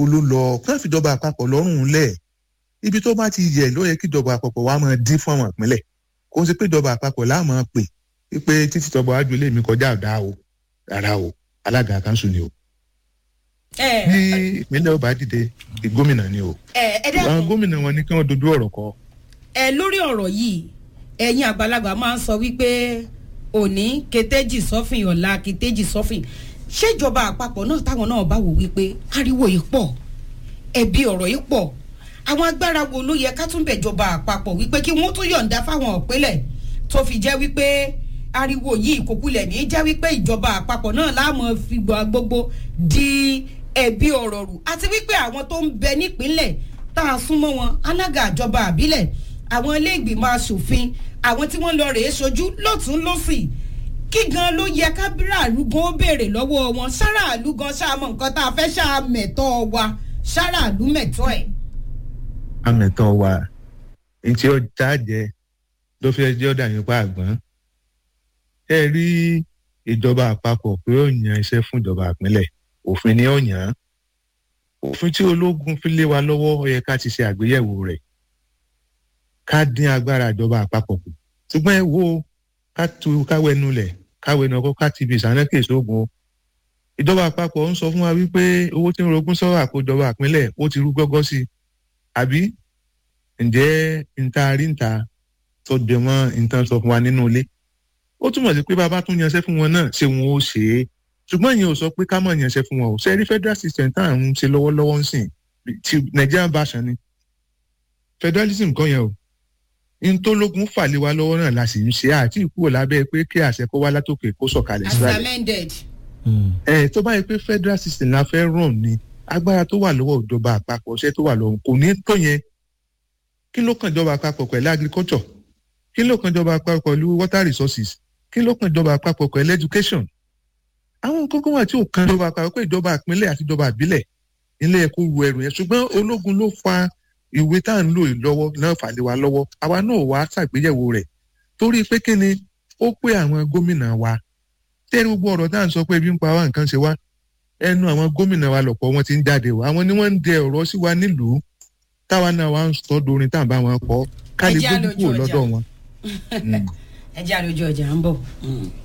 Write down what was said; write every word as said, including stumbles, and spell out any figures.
ló lọ kí wọ́n fi ìjọba àpapọ̀ lọ́rùn lẹ̀ ibi tó bá ti yẹ ló yẹ kí ìjọba àpapọ̀ wa máa dín fún àwọn ìpínlẹ̀ kó n ṣe pé ìjọba àpapọ̀ láà máa pè pé títí tọba wájú ilé mi kọjá ọ̀dà o rárá o alága kanṣu ni o. bí ìpínlẹ̀ ọba dìde gómìnà ni o àwọn gómìnà wọn ní kí wọ́n dojú ọ̀rọ̀ kọ. ẹ lórí ọ̀rọ̀ yìí ẹ̀yin àgbàlagbà máa ń sọ wípé òní kẹtẹ́jì sọ́fìn ọ̀la kẹtẹ́jì sọ́fìn ṣèjọba àpapọ̀ náà táwọn náà bá wò wípé ariwo yìí pọ̀ ẹ̀bi ọ̀rọ̀ yìí pọ̀ àwọn agbára wo ló yẹ ká tún bẹ̀jọba àpapọ̀ wípé kí wọ́n tún yọ̀ǹda fáwọn ìpínlẹ̀ tó fi jẹ́ wípé ariwo yìí kò kulẹ̀ ní jẹ́ wípé ìjọba àpapọ̀ náà láàmú fi gbọ́ gbogbo di ẹ̀bi ọ̀rọ̀ rù àti wípé àwọn tó ń bẹ nípínlẹ̀ tá a súnmọ́ wọn alága ìjọba àbílẹ̀ àwọn ilé ìgbìmọ̀ asòfin àwọn tí wọ́n lọ rèé sojú lọ́tún lọ́sì kí gan ló yẹ kábíràlú gan ó béèrè lọ́wọ́ wọn ṣáràlú gan ṣáàmọ̀ nǹkan tá a fẹ́ ṣàmẹ̀tọ́ wa ṣáràlú mẹ̀tọ́ ẹ̀. àmẹ̀tọ́ wa ntí ó jáde ló fẹ́ jẹ́ ọ̀dà nípa àgbọ̀n ẹ rí ìjọba àpapọ̀ pé ó yan iṣẹ́ fún ìjọba ìpínlẹ̀ òfin ni ó yàn án òfin tí ológun fi lé wa lọ́wọ́ ó yẹ ká ti ṣe àgbéyẹ̀wò rẹ̀ ká dín agbára ìjọba àpapọ̀ kù ṣùgbọ́n ẹ wo ká tu káwẹnu lẹ̀ káwẹnu ọkọ ká ti fi ìsànẹ́kè sógun ìjọba àpapọ̀ ń sọ fún wa wípé owó tí ń rogún sọ́wọ́ àkójọba ìpínlẹ̀ ó ti rú gọ́gọ́ sí i àbí ǹjẹ́ níta rí níta tó jẹ mọ́ níta sọ fún wa nínú ilé ó túmọ̀ sí pé bàbá tún yanṣẹ́ fún wọn náà ṣé wọn ó ṣe é ṣùgbọ́n ìyẹn ò sọ pé ká mọ̀ yanṣẹ́ fún wọn ò ṣe rí federal system tá à ń ṣe lọ́wọ́lọ́wọ́ ń sìn ti Nigerian version ni federalism kan yẹn o ntólógún fàlẹ́ wa lọ́wọ́ náà la sì ń ṣe àti ìkúrò lábẹ́ pé kí àṣẹ kó wá látòkè kó sọ̀kalẹ̀ sílẹ̀. ẹ tó bá yẹ pé federal system la fẹ́ ràn ní agbára tó wà lọ́wọ́ ìjọba àpapọ̀ ṣẹ́ tó wà lọ́wọ́ kò ní tó yẹn kí ló kàn ìjọba àpapọ̀ pẹ̀lú agriculture kí ló kàn ìjọba àpapọ̀ pẹ̀lú water resources kí ló kàn ìjọba àpapọ̀ pẹ̀lú education àwọn nǹkan kan wà tí ò kan ìjọba àpapọ̀ pé ìjọba ìpínlẹ̀ àti ìjọba ìbílẹ̀ ilé ẹ̀kọ́ ru ẹrù yẹn ṣùgbọ́n ológun ló fa ìwé tá à ń lò lọ́wọ́ náà fàlẹ́ wa lọ́wọ́ àwa náà wá ṣàgbéyẹ̀wò rẹ̀ torí pé kí ni ó pé àwọn gómìnà wa tẹ́rí gbogbo ọ̀rọ̀ tá à ń sọ pé ebi ń pa wá nǹkan ṣe wá ẹnu àwọn gómìnà wa lọ̀pọ̀ wọn ti ń jáde wá àwọn ni wọ́n ń dẹ ọ̀rọ̀ sí wa nílùú táwa náà wá ń sọ dorin tá à ń bá wọn kọ́ ká lè gbójú kúrò lọ́dọ̀ wọn. ẹ jẹ́ àlejò ọjà ń bọ̀.